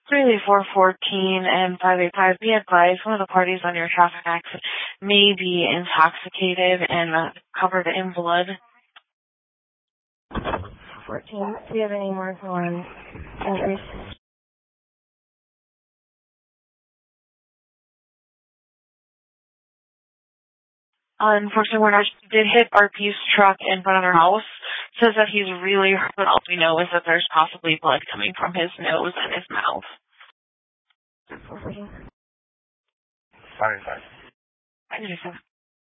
Really 414 and 585, be advised one of the parties on your traffic accident may be intoxicated and covered in blood. 14, do you have any more on entries? Unfortunately, we're not. She did hit RP's truck in front of her house. Says that he's really hurt, but all we know is that there's possibly blood coming from his nose and his mouth. 414. Sorry.